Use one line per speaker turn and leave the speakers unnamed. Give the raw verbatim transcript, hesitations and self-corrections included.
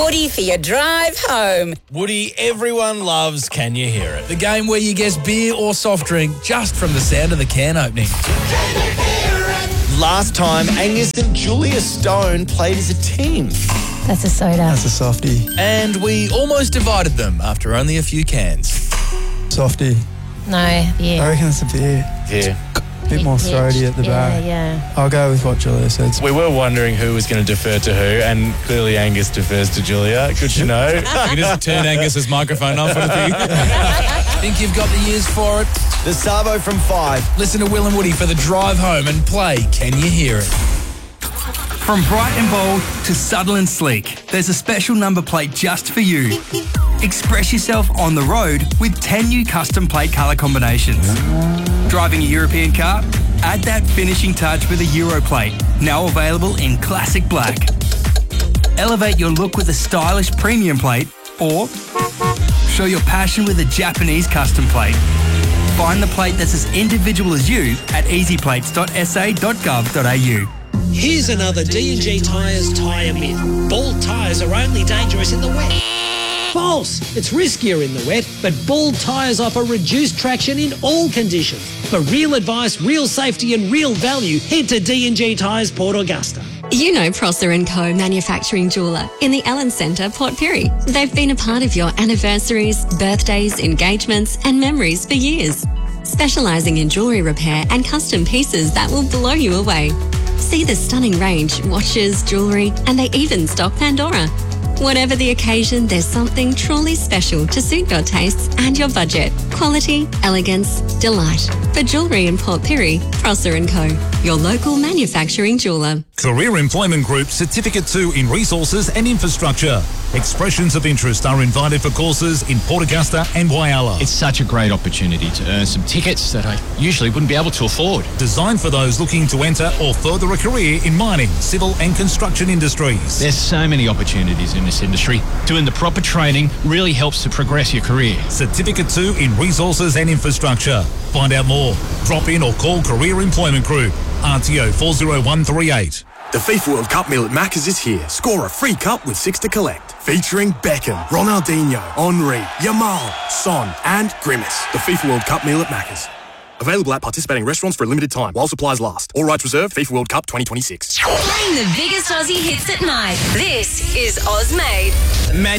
Woody for your drive home.
Woody, everyone loves Can You Hear It?
The game where you guess beer or soft drink just from the sound of the can opening.
Last time, Angus and Julia Stone played as a team.
That's a soda.
That's a softie.
And we almost divided them after only a few cans.
Softie.
No,
I
yeah.
reckon it's a beer.
Yeah.
A bit more throaty at the
yeah,
back.
Yeah,
I'll go with what Julia said.
We were wondering who was going to defer to who, and clearly Angus defers to Julia. Good to know.
You can just turn Angus's microphone off for the thing.
Think you've got the ears for it?
The Savo from five.
Listen to Will and Woody for the drive home and play Can You Hear It?
From bright and bold to subtle and sleek, there's a special number plate just for you. Express yourself on the road with ten new custom plate colour combinations. Driving a European car? Add that finishing touch with a Euro plate, now available in classic black. Elevate your look with a stylish premium plate, or show your passion with a Japanese custom plate. Find the plate that's as individual as you at easy plates dot s a dot gov dot a u.
Here's another D and G Tyres tyre myth. Bald tyres are only dangerous in the wet. False! It's riskier in the wet, but bald tyres offer reduced traction in all conditions. For real advice, real safety and real value, head to D and G Tyres Port Augusta.
You know Prosser and Co Manufacturing Jeweller in the Ellen Centre, Port Pirie. They've been a part of your anniversaries, birthdays, engagements and memories for years. Specialising in jewellery repair and custom pieces that will blow you away. See the stunning range, watches, jewellery, and they even stock Pandora. Whatever the occasion, there's something truly special to suit your tastes and your budget. Quality, elegance, delight. For jewellery in Port Pirie, Prosser and Co, your local manufacturing jeweller.
Career Employment Group Certificate two in Resources and Infrastructure. Expressions of interest are invited for courses in Port Augusta and Whyalla.
It's such a great opportunity to earn some tickets that I usually wouldn't be able to afford.
Designed for those looking to enter or further a career in mining, civil and construction industries.
There's so many opportunities in this industry. Doing the proper training really helps to progress your career.
Certificate two in Resources and Infrastructure. Find out more. Drop in or call Career Employment Group. R T O four zero one three eight.
The FIFA World Cup meal at Macca's is here. Score a free cup with six to collect. Featuring Beckham, Ronaldinho, Henry, Yamal, Son and Grimace. The FIFA World Cup meal at Macca's. Available at participating restaurants for a limited time while supplies last. All rights reserved. FIFA World Cup twenty twenty-six.
Playing the biggest Aussie hits at night. This is Oz Made.